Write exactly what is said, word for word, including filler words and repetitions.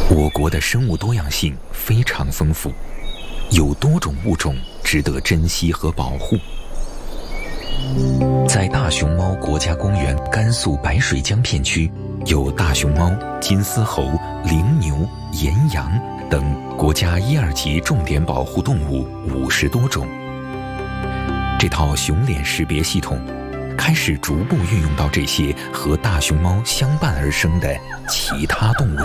我国的生物多样性非常丰富，有多种物种值得珍惜和保护。在大熊猫国家公园甘肃白水江片区，有大熊猫、金丝猴、羚牛、岩羊等国家一二级重点保护动物五十多种。这套熊脸识别系统开始逐步运用到这些和大熊猫相伴而生的其他动物身上。